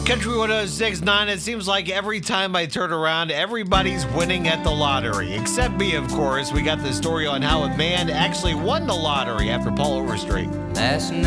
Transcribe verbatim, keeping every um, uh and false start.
Country one oh six point nine, it seems like every time I turn around, everybody's winning at the lottery. Except me, of course. We got the story on how a man actually won the lottery after Paul Overstreet. Last night.